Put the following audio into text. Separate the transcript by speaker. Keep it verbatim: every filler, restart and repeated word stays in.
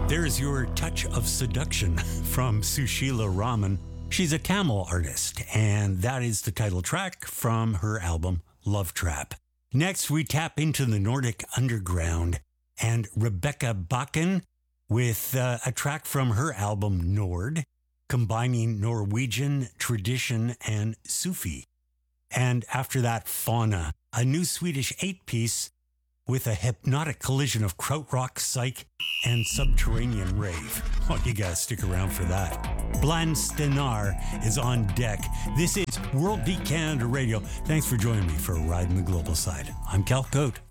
Speaker 1: There's your touch of seduction from Sushila Raman. She's a Tamil artist, and that is the title track from her album Love Trap. Next, we tap into the Nordic underground and Rebecca Bakken with uh, a track from her album Nord, combining Norwegian tradition and Sufi. And after that, Fauna, a new Swedish eight-piece with a hypnotic collision of krautrock, psych, and subterranean rave. Oh, you gotta stick around for that. Bland Stenar is on deck. This is World Beat Canada Radio. Thanks for joining me for a ride in the global side. I'm Cal Cote.